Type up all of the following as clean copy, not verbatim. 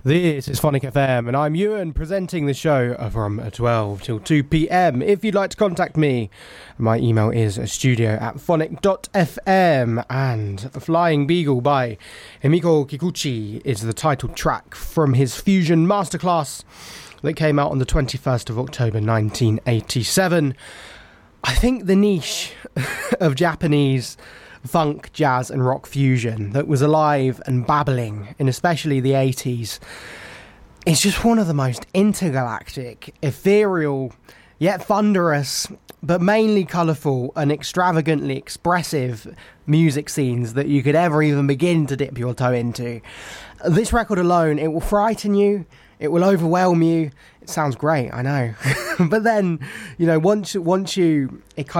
This is Phonic FM, and I'm Ewan, presenting the show from 12 till 2 p.m. If you'd like to contact me, my email is studio@phonic.fm, and Flying Beagle by Himiko Kikuchi is the title track from his Fusion Masterclass that came out on the 21st of October 1987. I think the niche of Japanese funk, jazz and rock fusion that was alive and babbling in especially the 80s is just one of the most intergalactic, ethereal, yet thunderous, but mainly colourful and extravagantly expressive music scenes that you could ever even begin to dip your toe into. This record alone, it will frighten you, it will overwhelm you. It sounds great, I know. But then, you know, once you,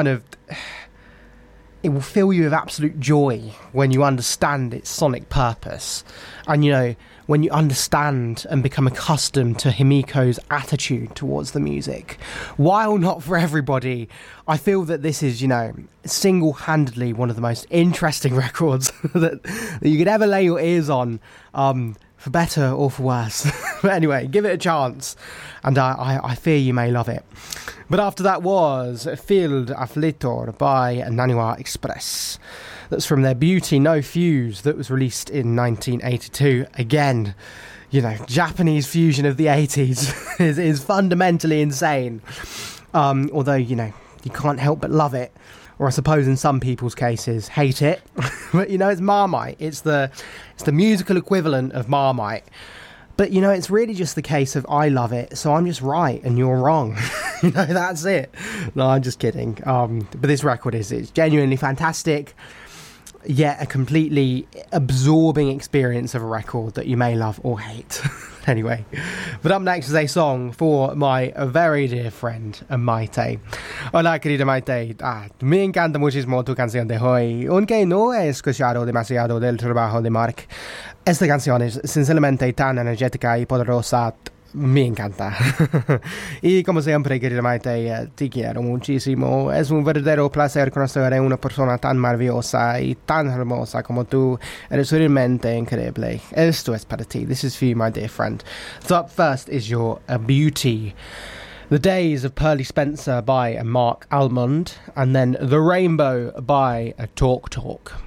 it will fill you with absolute joy when you understand its sonic purpose. And, you know, when you understand and become accustomed to Himiko's attitude towards the music. While not for everybody, I feel that this is, you know, single-handedly one of the most interesting records that you could ever lay your ears on, for better or for worse. But anyway, give it a chance, and I fear you may love it. But after that was Field Afflitor by Naniwa Express. That's from their Beauty No Fuse that was released in 1982. Again, you know, Japanese fusion of the 80s is fundamentally insane. Although, you know, you can't help but love it. Or I suppose in some people's cases, hate it. But, you know, it's Marmite. It's the musical equivalent of Marmite. But, you know, it's really just the case of I love it, so I'm just right and you're wrong. You know, that's it. No, I'm just kidding. But this record it's genuinely fantastic, yet a completely absorbing experience of a record that you may love or hate. Anyway, but up next is a song for my very dear friend, Maite. Hola, querida Maite. Me encanta muchísimo tu canción de hoy, aunque no he escuchado demasiado del trabajo de Mark. Esta canción es sinceramente tan energética y poderosa. Me encanta. Y como siempre, querida Maite, te quiero muchísimo. Es un verdadero placer conocer a una persona tan maravillosa y tan hermosa como tú. Eres realmente increíble. Esto es para ti. This is for you, my dear friend. So up first is your Beauty. The Days of Pearly Spencer by Mark Almond. And then The Rainbow by Talk Talk.